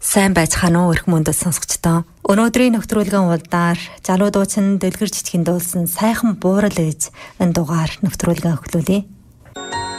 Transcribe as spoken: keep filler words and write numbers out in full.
Сайн байцгаана уу эрх мөндөд сонсогчдоо. Өнөөдрийн нэвтрүүлгийн улдаар залуу дуучин Дэлгэр Жижигэн дуулсан сайхан буурал ээж энэ дугаар нэвтрүүлгээ эхлүүлье.